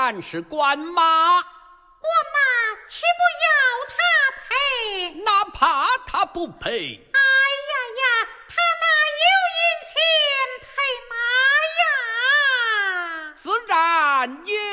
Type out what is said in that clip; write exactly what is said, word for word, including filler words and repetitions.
然是官马。 官马岂不要他赔？ 哪怕他不赔， 哎呀呀，他哪有银钱赔马呀？ 自然也